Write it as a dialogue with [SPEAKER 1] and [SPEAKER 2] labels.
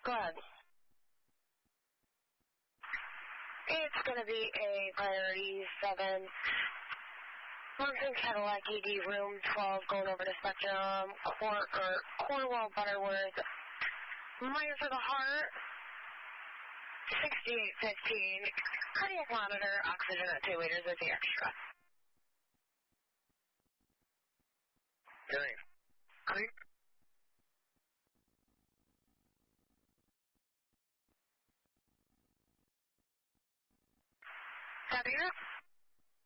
[SPEAKER 1] Go ahead. It's going to be a Priority 7. Merchant Cadillac ED room 12 going over to Spectrum, Cornwall Butterworth, minor for the heart, 6815, cardiac monitor, oxygen at 2 liters with the extra.
[SPEAKER 2] Great.
[SPEAKER 1] Great. Copy that.